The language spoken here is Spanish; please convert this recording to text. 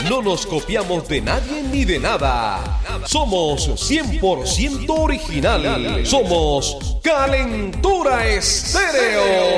No nos copiamos de nadie ni de nada. Somos 100% original. Somos Calentura Estéreo.